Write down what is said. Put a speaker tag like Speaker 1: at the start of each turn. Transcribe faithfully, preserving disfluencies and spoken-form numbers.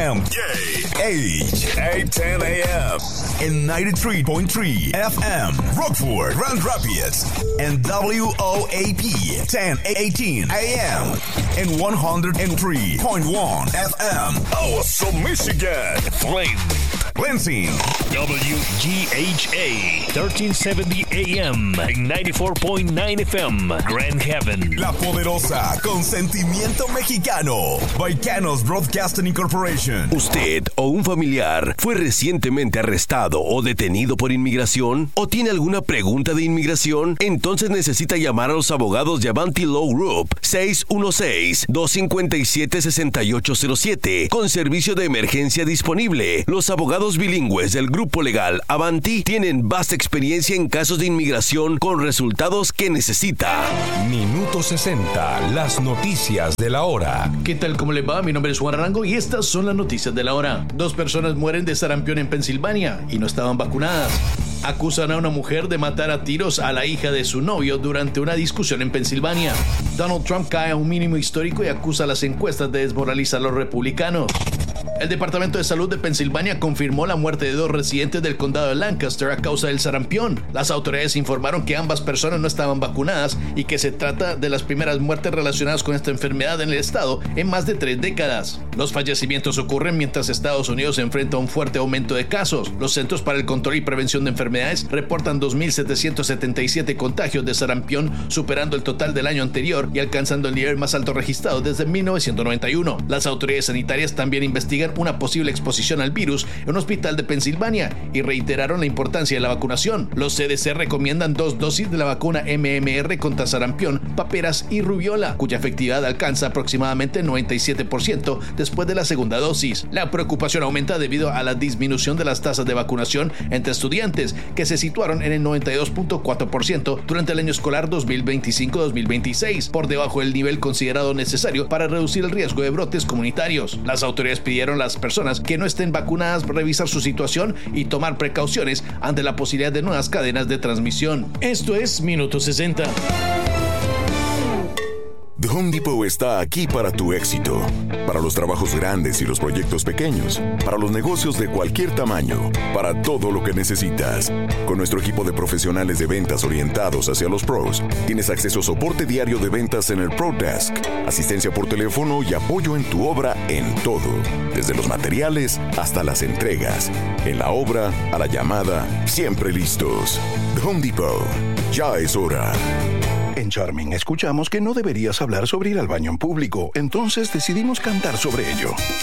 Speaker 1: M. Age eight ten A M. And ninety-three point three F M. Rockford, Grand Rapids. And W O A P ten eighteen A M. And one oh three point one F M. Awesome, Michigan. Flint. Lansing.
Speaker 2: W G H A thirteen seventy A M and ninety-four point nine F M. Grand Haven.
Speaker 1: La Poderosa, con sentimiento mexicano. Baicanos Broadcasting Incorporation.
Speaker 3: ¿Usted o un familiar fue recientemente arrestado o detenido por inmigración? ¿O tiene alguna pregunta de inmigración? Entonces necesita llamar a los abogados de Avanti Law Group seis uno seis, dos cinco siete, seis ocho cero siete con servicio de emergencia disponible. Los abogados bilingües del grupo legal Avanti tienen vasta experiencia en casos de inmigración con resultados que necesita.
Speaker 4: Minuto sesenta, las noticias de la hora.
Speaker 5: ¿Qué tal? ¿Cómo les va? Mi nombre es Juan Arango y estas son las noticias de la hora. Dos personas mueren de sarampión en Pensilvania y no estaban vacunadas. Acusan a una mujer de matar a tiros a la hija de su novio durante una discusión en Pensilvania. Donald Trump cae a un mínimo histórico y acusa a las encuestas de desmoralizar a los republicanos. El Departamento de Salud de Pensilvania confirmó la muerte de dos residentes del condado de Lancaster a causa del sarampión. Las autoridades informaron que ambas personas no estaban vacunadas y que se trata de las primeras muertes relacionadas con esta enfermedad en el estado en más de tres décadas. Los fallecimientos ocurren mientras Estados Unidos se enfrenta a un fuerte aumento de casos. Los Centros para el Control y Prevención de Enfermedades reportan dos mil setecientos setenta y siete contagios de sarampión, superando el total del año anterior y alcanzando el nivel más alto registrado desde mil novecientos noventa y uno. Las autoridades sanitarias también investigan una posible exposición al virus en un hospital de Pensilvania y reiteraron la importancia de la vacunación. Los C D C recomiendan dos dosis de la vacuna M M R contra sarampión, paperas y rubiola, cuya efectividad alcanza aproximadamente noventa y siete por ciento después de la segunda dosis. La preocupación aumenta debido a la disminución de las tasas de vacunación entre estudiantes, que se situaron en el noventa y dos punto cuatro por ciento durante el año escolar dos mil veinticinco dos mil veintiséis, por debajo del nivel considerado necesario para reducir el riesgo de brotes comunitarios. Las autoridades pidieron a las personas que no estén vacunadas revisar su situación y tomar precauciones ante la posibilidad de nuevas cadenas de transmisión. Esto es Minuto sesenta.
Speaker 6: The Home Depot está aquí para tu éxito, para los trabajos grandes y los proyectos pequeños, para los negocios de cualquier tamaño, para todo lo que necesitas. Con nuestro equipo de profesionales de ventas orientados hacia los pros, tienes acceso a soporte diario de ventas en el Pro Desk, asistencia por teléfono y apoyo en tu obra en todo, desde los materiales hasta las entregas. En la obra, a la llamada, siempre listos. The Home Depot, ya es hora.
Speaker 7: En Charming escuchamos que no deberías hablar sobre ir al baño en público, entonces decidimos cantar sobre ello.